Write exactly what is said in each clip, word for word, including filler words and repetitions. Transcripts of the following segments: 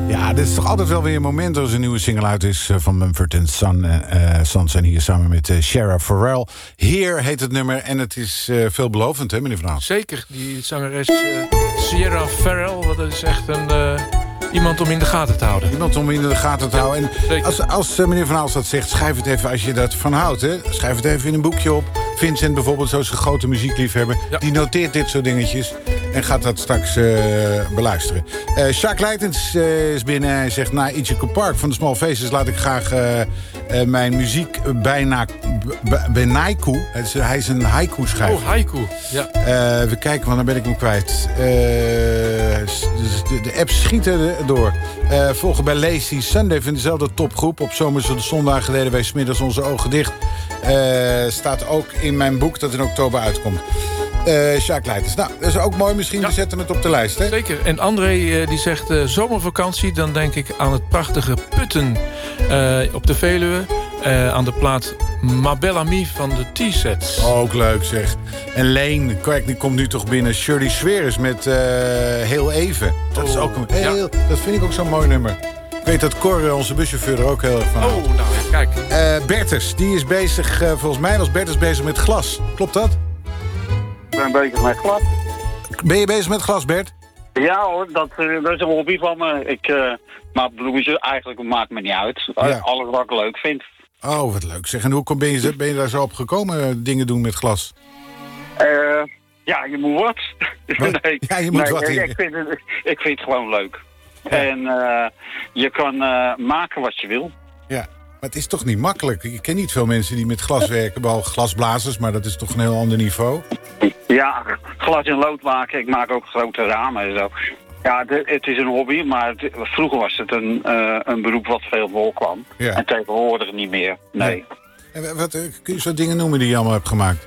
Ja, dit is toch altijd wel weer een moment als een nieuwe single uit is van Mumford en Son. Uh, Sons zijn hier samen met uh, Shara Farrell. Here heet het nummer en het is uh, veelbelovend, hè, meneer Van Aal? Zeker, die zangeres uh, Shara Farrell, dat is echt een... Uh... Iemand om in de gaten te houden. Iemand om in de gaten te ja, houden. En als, als uh, meneer Van Aals dat zegt, schrijf het even als je dat van houdt. Hè? Schrijf het even in een boekje op. Vincent bijvoorbeeld, zo'n grote muziekliefhebber. Ja. Die noteert dit soort dingetjes. En gaat dat straks uh, beluisteren. Uh, Jacques Leitens uh, is binnen. Hij zegt, na Ichigo Park van de Small Faces laat ik graag uh, uh, mijn muziek bijna benaiku. Hij is een haiku schrijver. Oh, haiku. Ja. Uh, we kijken, want dan ben ik hem kwijt. Uh, de, de apps schieten door. Uh, volgen bij Lazy Sunday van dezelfde topgroep. Op zomers en zondagen deden wij 's middags onze ogen dicht. Uh, staat ook in mijn boek dat in oktober uitkomt. Uh, Jacques Leitens. Nou, dat is ook mooi. Misschien, ja. We zetten het op de lijst, hè? Zeker. En André uh, die zegt uh, zomervakantie. Dan denk ik aan het prachtige Putten uh, op de Veluwe. Uh, aan de plaat Ma Belle Amie van de T-Sets. Ook leuk, zeg. En Leen, kijk, die komt nu toch binnen. Shirley Sweers met uh, Heel Even. Dat is ook een heel, ja. Dat vind ik ook zo'n mooi nummer. Ik weet dat Cor, onze buschauffeur, er ook heel erg van houdt. Oh, nou, kijk. Uh, Bertus, die is bezig, uh, volgens mij was Bertus bezig met glas. Klopt dat? Ik ben bezig met glas. Ben je bezig met glas, Bert? Ja hoor, dat, uh, dat is een hobby van me. Ik, uh, maar bloemetjes, eigenlijk maakt me niet uit. Ja. Alles wat ik leuk vind. Oh, wat leuk zeg. En hoe ben je, ben je daar zo op gekomen, uh, dingen doen met glas? Uh, ja, je moet wat. wat? Nee, ja, je moet nee, wat. Ik, ik, vind het, ik vind het gewoon leuk. Ja. En uh, je kan uh, maken wat je wil. Ja, maar het is toch niet makkelijk? Ik ken niet veel mensen die met glas werken, behalve glasblazers, maar dat is toch een heel ander niveau? Ja, glas en lood maken. Ik maak ook grote ramen en zo. Ja, de, het is een hobby, maar het, vroeger was het een, uh, een beroep wat veel voorkwam. Ja. En tegenwoordig niet meer, nee. Ja. En wat, kun je zo dingen noemen die je allemaal hebt gemaakt?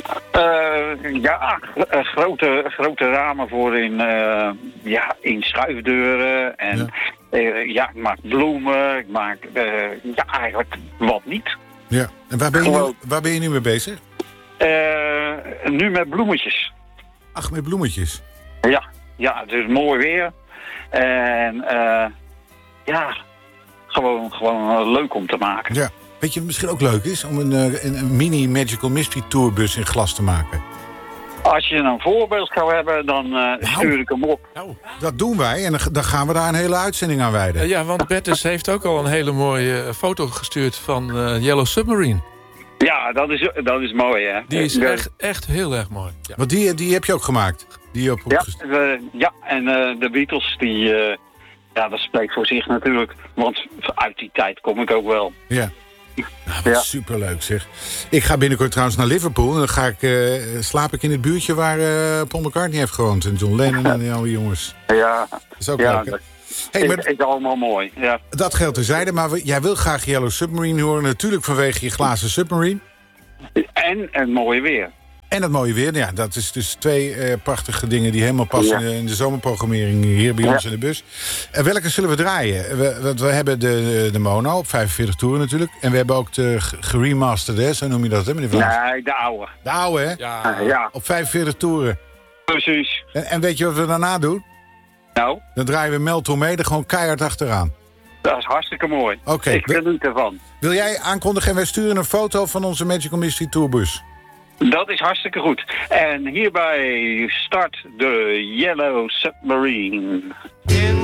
Uh, ja, grote, grote ramen voor in, uh, ja, in schuifdeuren. En ja. Uh, ja, ik maak bloemen, ik maak uh, ja, eigenlijk wat niet. Ja, en waar ben je, nu, waar ben je nu mee bezig? Uh, nu met bloemetjes. Ach, met bloemetjes? Ja, ja, het is mooi weer. En uh, ja, gewoon, gewoon leuk om te maken. Ja. Weet je wat misschien ook leuk is? Om een, een, een mini Magical Mystery Tourbus in glas te maken. Als je een voorbeeld zou hebben, dan uh, nou, stuur ik hem op. Nou, dat doen wij en dan gaan we daar een hele uitzending aan wijden. Uh, ja, want Bertus heeft ook al een hele mooie foto gestuurd van uh, Yellow Submarine. Ja, dat is, dat is mooi, hè. Die is echt, echt heel erg mooi. Ja. Want die, die heb je ook gemaakt? Die op, ja, uh, ja, en uh, de Beatles, die, uh, ja, dat spreekt voor zich natuurlijk. Want uit die tijd kom ik ook wel. Ja. Nou, wat ja. Superleuk zeg. Ik ga binnenkort trouwens naar Liverpool. En dan ga ik, uh, slaap ik in het buurtje waar uh, Paul McCartney heeft gewoond. En John Lennon en die oude jongens. Ja. Dat is ook ja, leuk, hè? Dat hey, maar, is, is allemaal mooi, ja. Dat geldt terzijde, maar we, jij wil graag Yellow Submarine horen. Natuurlijk vanwege je glazen submarine. En het mooie weer. En het mooie weer, ja, dat is dus twee uh, prachtige dingen die helemaal passen ja. in de zomerprogrammering hier bij ja. ons in de bus. En welke zullen we draaien? We, we hebben de, de mono op vijfenveertig toeren natuurlijk. En we hebben ook de geremasterde, zo noem je dat, hè, meneer Vlaams? Nee, de oude. De oude, hè? Ja. ja. Op vijfenveertig toeren. Precies. En, en weet je wat we daarna doen? Nou? Dan draaien we Mel Tormé gewoon keihard achteraan. Dat is hartstikke mooi. Oké. Okay. Ik geniet ervan. Wil jij aankondigen en wij sturen een foto van onze Magical Mystery Tourbus? Dat is hartstikke goed. En hierbij start de Yellow Submarine.